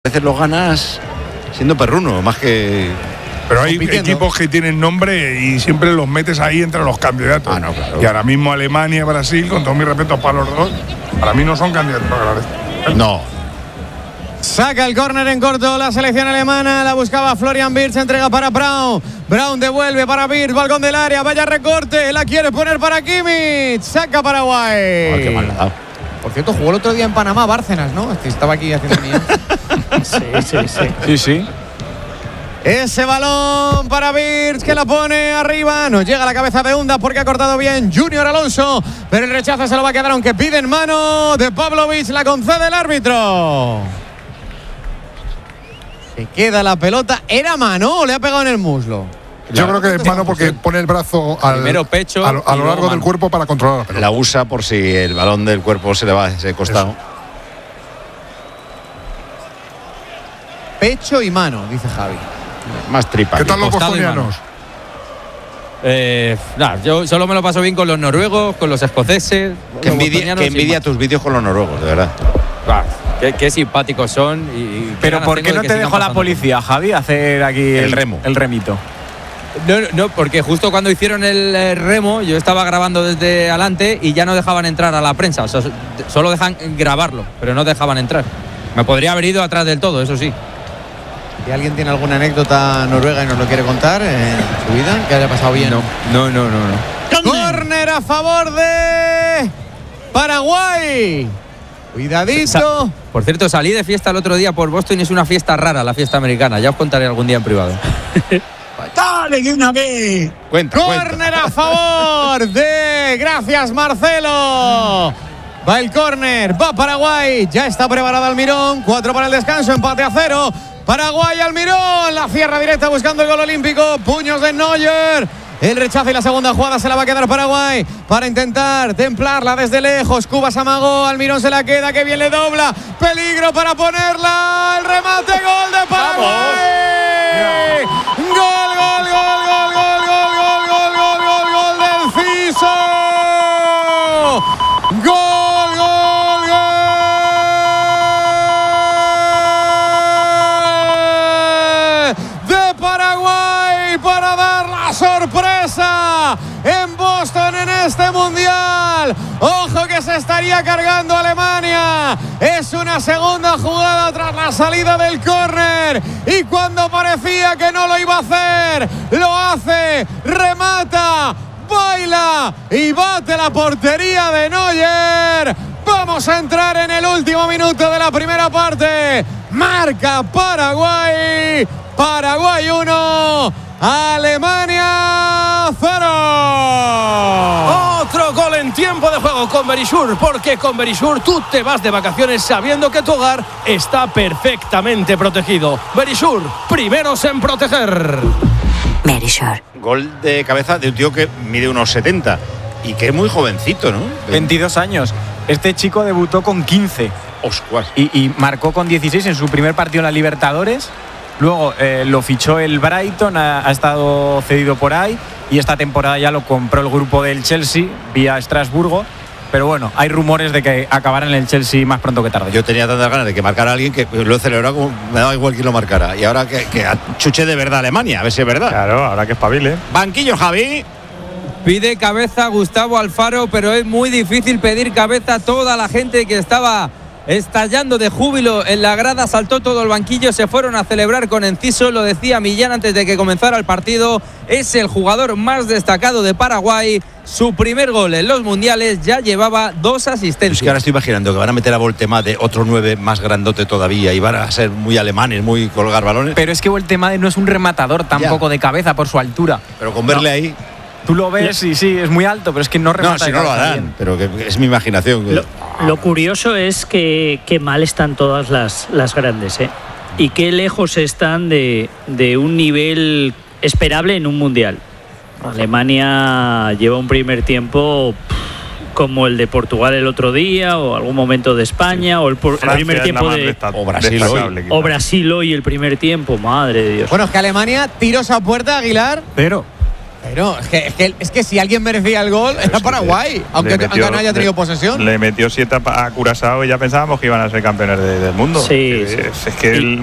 A veces lo ganas siendo perruno, más que... Pero hay equipos que tienen nombre y siempre los metes ahí entre los candidatos. No, claro. Y ahora mismo Alemania, Brasil, con todo mi respeto para los dos, para mí no son candidatos a ganar esto. No. Saca el córner en corto la selección alemana, la buscaba Florian Wirtz, entrega para Braun. Braun devuelve para Wirtz, balcón del área, vaya recorte, la quiere poner para Kimmich, saca Paraguay. Qué mal dado. Por cierto, jugó el otro día en Panamá, Bárcenas, ¿no? Estaba aquí haciendo mío. Sí. Ese balón para Wirtz que la pone arriba. Nos llega a la cabeza de Unda porque ha cortado bien Junior Alonso. Pero el rechazo se lo va a quedar aunque piden mano de Pavlovic. La concede el árbitro. Se queda la pelota. ¿Era mano o le ha pegado en el muslo? Yo creo que es mano porque pone el brazo primero pecho a lo largo del cuerpo para controlar la pelota. La usa por si el balón del cuerpo se le va a ese costado. Eso. Pecho y mano, dice Javi. Más tripa. ¿Qué tal los costado y bostonianos? Yo solo me lo paso bien con los noruegos, con los escoceses. Que los envidia bostonianos tus vídeos con los noruegos, de verdad. Qué simpáticos son. Pero ¿por qué no te dejó la policía, Javi, hacer aquí el remo? El remito. No, porque justo cuando hicieron el remo, yo estaba grabando desde adelante y ya no dejaban entrar a la prensa. O sea, solo dejan grabarlo, pero no dejaban entrar. Me podría haber ido atrás del todo, eso sí. Si alguien tiene alguna anécdota noruega y nos lo quiere contar en su vida, que haya pasado bien. No. Córner a favor de Paraguay. Cuidadito. Por cierto, salí de fiesta el otro día por Boston y es una fiesta rara, la fiesta americana. Ya os contaré algún día en privado. ¡Dale, que una vez! Córner a favor de... Gracias, Marcelo. Va el córner, va Paraguay. Ya está preparado Almirón. 4 para el descanso, empate a 0. Paraguay, Almirón. La cierra directa buscando el gol olímpico. Puños de Neuer. El rechazo y la segunda jugada se la va a quedar Paraguay para intentar templarla desde lejos. Cubas amagó, Almirón se la queda, que bien le dobla. Peligro para ponerla. El remate, gol de Paraguay. Gol del Ciso. De Paraguay para dar la sorpresa en Boston en este mundial. Ojo que se estaría cargando Alemania. Es una segunda jugada tras la salida del córner y cuando parecía que no lo iba a hacer, lo hace, remata, baila y bate la portería de Neuer. Vamos a entrar en el último minuto de la primera parte. Marca Paraguay. Paraguay 1, Alemania 0. Otro gol en tiempo de juego con Verisur, porque con Verisur tú te vas de vacaciones sabiendo que tu hogar está perfectamente protegido. Verisur, primeros en proteger. Verisur. Gol de cabeza de un tío que mide unos 70 y que es muy jovencito, ¿no? 22 años. Este chico debutó con 15. Oscuas. Y marcó con 16 en su primer partido en la Libertadores. Luego lo fichó el Brighton, ha estado cedido por ahí y esta temporada ya lo compró el grupo del Chelsea vía Estrasburgo. Pero bueno, hay rumores de que acabará en el Chelsea más pronto que tarde. Yo tenía tantas ganas de que marcara a alguien que lo he celebrado como me daba igual quién lo marcara. Y ahora que chuche de verdad a Alemania, a ver si es verdad. Claro, ahora que espabile. Banquillo, Javi. Pide cabeza Gustavo Alfaro, pero es muy difícil pedir cabeza. Toda la gente que estaba estallando de júbilo en la grada saltó todo el banquillo, se fueron a celebrar con Enciso. Lo decía Millán antes de que comenzara el partido, es el jugador más destacado de Paraguay. Su primer gol en los mundiales, ya llevaba 2 asistencias. Es que ahora estoy imaginando que van a meter a Voltemade, otro 9 más grandote todavía, y van a ser muy alemanes, muy colgar balones. Pero es que Voltemade no es un rematador tampoco de cabeza por su altura. Pero con verle ahí... Tú lo ves y sí, es muy alto, pero es que no remata. No, si no lo harán, bien. Pero que es mi imaginación. Lo curioso es que mal están todas las grandes, ¿eh? Y qué lejos están de un nivel esperable en un mundial. Alemania lleva un primer tiempo como el de Portugal el otro día, o algún momento de España, sí. O el primer tiempo de Brasil hoy el primer tiempo, madre de Dios. Bueno, es que Alemania tiró esa puerta, Aguilar. Pero Pero es que si alguien merecía el gol era Paraguay, aunque Ghana haya tenido posesión. Le metió 7 a Curazao y ya pensábamos que iban a ser campeones del mundo. Sí, es que